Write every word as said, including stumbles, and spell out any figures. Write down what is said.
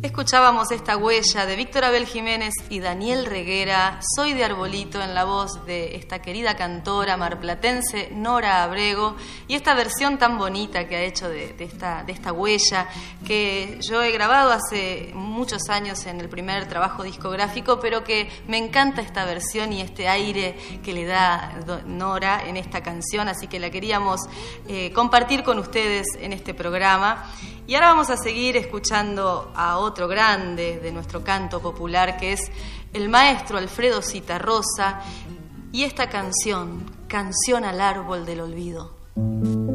Escuchábamos esta huella de Víctor Abel Jiménez y Daniel Reguera, Soy de Arbolito, en la voz de esta querida cantora marplatense Nora Abrego, y esta versión tan bonita que ha hecho de, de, esta, de esta huella, que yo he grabado hace muchos años en el primer trabajo discográfico, pero que me encanta esta versión y este aire que le da Nora en esta canción, así que la queríamos eh, compartir con ustedes en este programa. Y ahora vamos a seguir escuchando a otro grande de nuestro canto popular, que es el maestro Alfredo Zitarrosa, y esta canción, Canción al Árbol del Olvido.